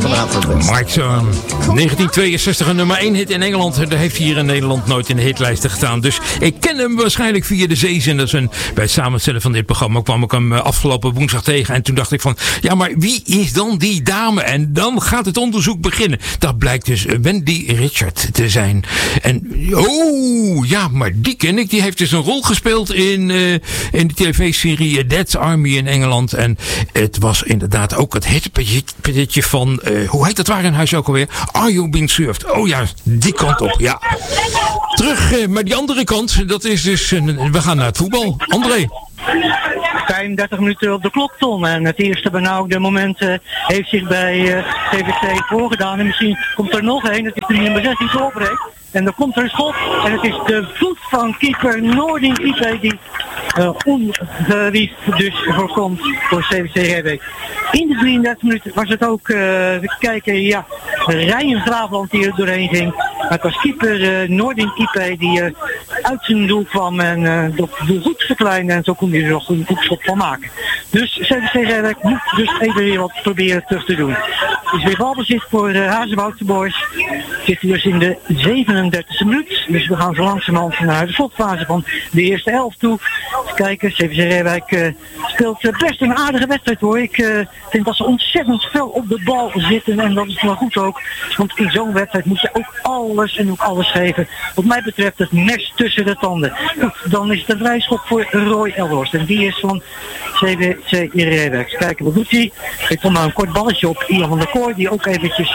Mike Stone, 1962 een nummer 1 hit in Engeland. Daar heeft hij hier in Nederland nooit in de hitlijsten gestaan. Dus ik ken hem waarschijnlijk via de zeezenders. En bij het samenstellen van dit programma kwam ik hem afgelopen woensdag tegen. En toen dacht ik van, ja, maar wie is dan die dame? En dan gaat het onderzoek beginnen. Dat blijkt dus Wendy Richard te zijn. En, ja, maar die ken ik. Die heeft dus een rol gespeeld in de tv-serie Dad's Army in Engeland. En het was inderdaad ook het hitpedetje van, hoe heet dat warenhuis ook alweer? Are You Being Served? Oh ja, die kant op, ja. Terug, maar die andere kant, dat is dus, we gaan naar het voetbal. André. 35 minuten op de klok, Tom. En het eerste benauwde moment heeft zich bij CVC voorgedaan. En misschien komt er nog een, dat is de nummer 6 die doorbreekt. En dan komt er een schot. En het is de voet van keeper Noordin Kipe die ongerief dus voorkomt voor CVC Rijbeek. In de 33 minuten was het ook, even kijken, ja, Ryan Graafland die er doorheen ging. Maar het was keeper Noordin Kipe die uit zijn doel kwam en de doel goed verkleinde. En zo kon hij er nog een goed schot van maken. Dus CVC Rijbeek moet dus even weer wat proberen terug te doen. Het is weer balbezit voor Hazenwoudse Boys. Zit dus in de 37e minuut. Dus we gaan zo langzamerhand naar de slotfase van de eerste helft toe. Even kijken, CVC Rijwijk speelt best een aardige wedstrijd hoor. Ik vind dat ze ontzettend veel op de bal zitten en dat is wel goed ook. Want in zo'n wedstrijd moet je ook alles en ook alles geven. Wat mij betreft het mes tussen de tanden. Goed, dan is het een vrijschop voor Roy Elhorst. En die is van CVC Rijwijk. Kijken, wat doet hij? Ik vond nou een kort balletje op Ian van der Kooi die ook eventjes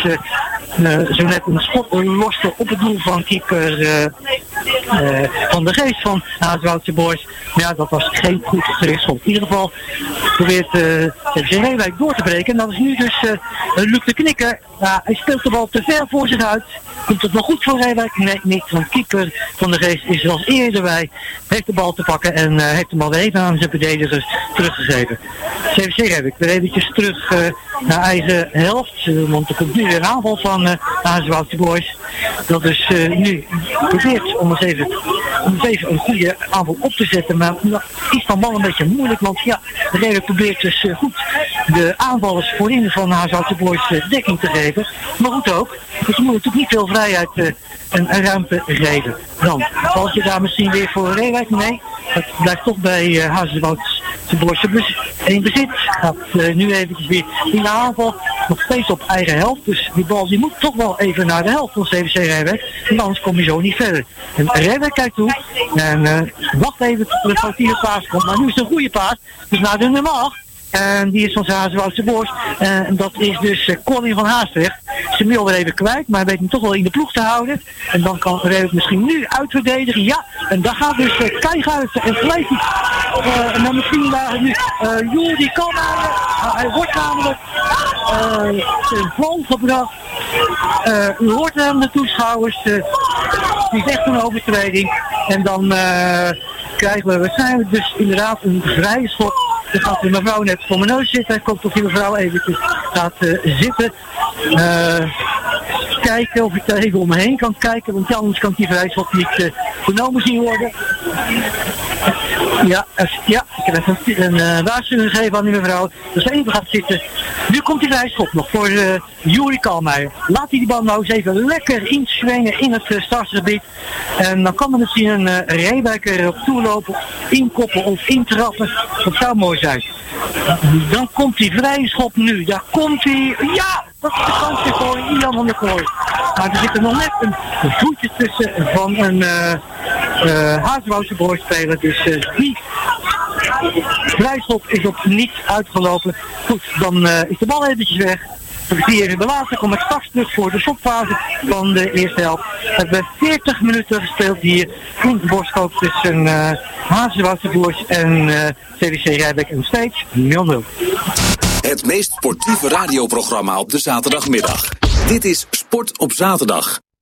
zo net een schot loste op het doel van keeper Van de Geest van Hazenwoudse Boys. Maar ja, dat was geen goed gericht schot. In ieder geval probeert CVC Rijwijk door te breken. En dat is nu dus Luc de Knikker. Ja, hij speelt de bal te ver voor zich uit. Komt het nog goed voor Rijwijk? Nee, niet. Want keeper Van de Geest is er als eerder bij. Heeft de bal te pakken en heeft hem al even aan zijn verdedigers teruggegeven. CVC Rijwijk weer eventjes terug naar eigen helft. Want er komt nu weer een aanval van Hazenwoudse Boys. Dat dus nu probeert om eens even een goede aanval op te zetten. Maar dat is dan wel een beetje moeilijk. Want ja, Rijwijk probeert dus goed de aanvallers voorin van Hazenwoudse Boys dekking te geven. Maar goed ook. Dus je moet natuurlijk niet veel vrijheid en ruimte geven. Dan valt je daar misschien weer voor Rijwijk? Nee, het blijft toch bij Hazenwoudse Boys in bezit. Gaat nu eventjes weer in de aanval. Nog steeds op eigen helft. Dus die bal die moet toch wel even naar de helft van CVC Rijwijk. En anders kom je zo niet verder. En Rijwijk kijkt toe. En wacht even tot de foutieve paas komt. Maar nu is het een goede paas. Dus naar de nummer 8. En die is van zijn Hazenwoudse Boys. En dat is dus Colin van Haastrecht. Ze wil weer even kwijt, maar hij weet hem toch wel in de ploeg te houden. En dan kan Rijwijk misschien nu uitverdedigen. Ja, en daar gaat dus Keijgaard en gelijk en dan misschien daar nu Juri kan hij wordt namelijk ten val gebracht. U hoort hem, de toeschouwers. Het is echt een overtreding. En dan krijgen we waarschijnlijk dus inderdaad een vrije schot. Dan gaat de mevrouw net voor mijn neus zitten. Ik hoop dat die mevrouw eventjes gaat zitten. Kijken of ik daar even om me heen kan kijken. Want anders kan die vrije schot niet genomen zien worden. Ja, ik heb even een waarschuwing gegeven aan die mevrouw. Dus even gaat zitten. Nu komt die vrije schot nog voor Juri Kalmeijer. Laat hij die bal nou eens even lekker inswingen in het startgebied. En dan kan er misschien een Rijwijker op toelopen, inkoppen of intrappen. Dat zou mooi zijn. Dan komt die vrije schop nu. Daar komt hij. Ja! Dat is de kans voor Ian van der Kooi. Maar er zit er nog net een voetje tussen van een Hazenwoudse Boys speler. Dus die vrijschop is op niet uitgelopen. Goed, dan is de bal eventjes weg. Hier in de laatste kom ik straks terug voor de slotfase van de eerste helft. We hebben 40 minuten gespeeld hier in Boskoop tussen Hazenwoudse Boys en CVC Rijwijk en steeds 0-0. Het meest sportieve radioprogramma op de zaterdagmiddag. Dit is Sport op Zaterdag.